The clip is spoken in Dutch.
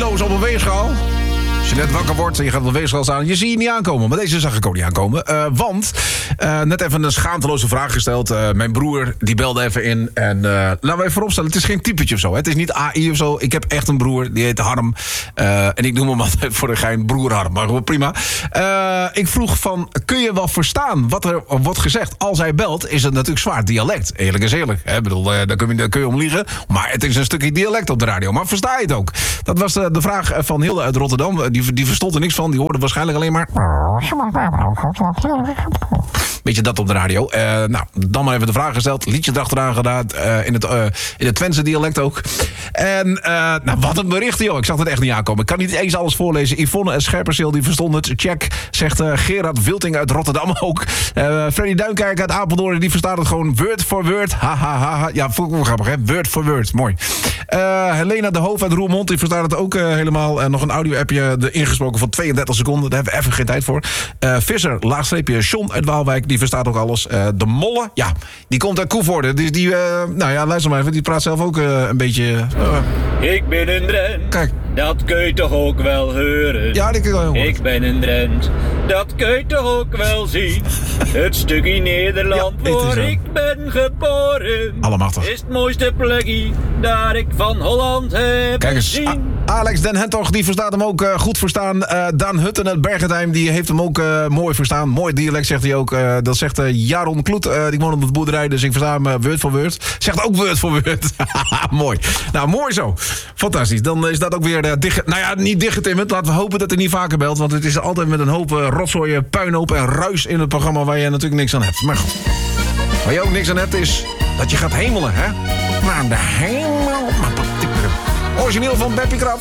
kilo's op een weegschaal. Als je net wakker wordt en je gaat op de weegschaal staan, je ziet je niet aankomen. Maar deze zag ik ook niet aankomen. Want, net even een schaamteloze vraag gesteld. Mijn broer, die belde even in. En laten we even vooropstellen, het is geen typetje of zo. Hè? Het is niet AI of zo. Ik heb echt een broer, die heet Harm. En ik noem hem altijd voor de gein broer Harm. Maar gewoon prima. Ik vroeg van, kun je wel verstaan wat er wordt gezegd? Als hij belt, is het natuurlijk zwaar dialect. Eerlijk is eerlijk. Hè? Ik bedoel, daar kun je om liegen. Maar het is een stukje dialect op de radio. Maar versta je het ook? Dat was de vraag van Hilde uit Rotterdam. Die verstond er niks van. Die hoorde waarschijnlijk alleen maar... Beetje dat op de radio. Nou, dan maar even de vraag gesteld. Liedje erachteraan gedaan. In het Twentse dialect ook. En nou, wat een bericht, joh. Ik zag het echt niet aankomen. Ik kan niet eens alles voorlezen. Yvonne en Scherpenzeel, die verstond het. Check, zegt Gerard Wilting uit Rotterdam ook. Freddy Duinkerk uit Apeldoorn, die verstaat het gewoon word voor word. Ha, ha, ha, ha. Ja, vond ik wel grappig, hè? Word voor word. Mooi. Helena de Hoof uit Roermond, die verstaat het ook helemaal. Nog een audio-appje ingesproken van 32 seconden. Daar hebben we even geen tijd voor. Visser, laagstreepje John uit Waalwijk, die verstaat ook alles. De Molle, ja, die komt uit Koevoorde. Dus die, nou ja, luister maar even. Die praat zelf ook een beetje... Ik ben een Drent. Kijk. Dat kun je toch ook wel horen? Ja, die kun je wel horen. Ik ben een Drent. Dat kun je toch ook wel zien? Het stukje Nederland Ja, waar ik ben geboren. Allemachtig. Is het mooiste plekje daar ik van Holland heb Kijk eens, gezien. Alex Den Hentog, die verstaat hem ook goed verstaan. Daan Hutten uit Bergentheim, die heeft hem ook mooi verstaan. Mooi dialect, zegt hij ook. Dat zegt Jaron Kloet, die woont op de boerderij, dus ik versta hem word voor word. Zegt ook word voor word. Mooi. Nou, mooi zo. Fantastisch. Dan is dat ook weer nou ja, niet dichtgetimmerd. Laten we hopen dat hij niet vaker belt, want het is altijd met een hoop rotzooi, puinhoop en ruis in het programma waar je natuurlijk niks aan hebt. Maar goed. Waar je ook niks aan hebt is dat je gaat hemelen, hè? Naar de hemel. Origineel van Beppie Krab.